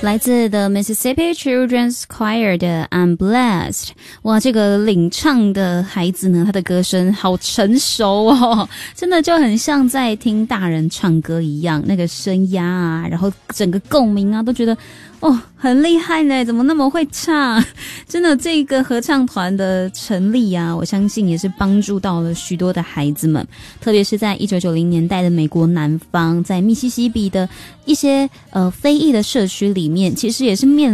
来自 The Mississippi Children's Choir 的 I'm Blessed。 哇，这个领唱的孩子呢，他的歌声好成熟哦，真的就很像在听大人唱歌一样，那个声压啊，然后整个共鸣啊，都觉得哦，很厉害呢，怎么那么会唱？真的，这个合唱团的成立啊，我相信也是帮助到了许多的孩子们，特别是在1990年代的美国南方，在密西西比的一些非裔的社区里面，其实也是面